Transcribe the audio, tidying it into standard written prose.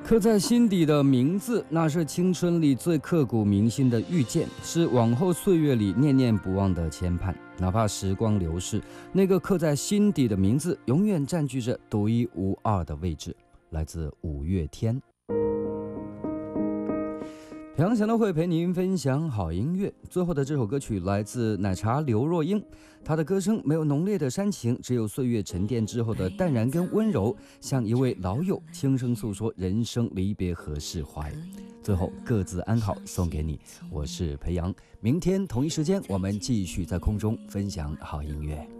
刻在心底的名字，那是青春里最刻骨铭心的遇见，是往后岁月里念念不忘的牵绊。哪怕时光流逝，那个刻在心底的名字永远占据着独一无二的位置。来自五月天。平阳闲聊会陪您分享好音乐。最后的这首歌曲来自奶茶刘若英，她的歌声没有浓烈的煽情，只有岁月沉淀之后的淡然跟温柔，像一位老友轻声诉说人生离别和释怀。最后各自安好，送给你。我是裴阳，明天同一时间我们继续在空中分享好音乐。